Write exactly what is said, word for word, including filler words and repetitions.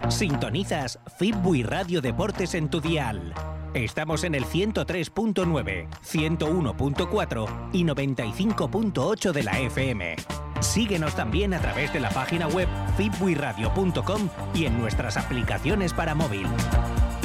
Sintonizas Fitbui Radio Deportes en tu dial. Estamos en el ciento tres punto nueve, ciento uno punto cuatro y noventa y cinco punto ocho de la F M. Síguenos también a través de la página web fitbuiradio punto com y en nuestras aplicaciones para móvil.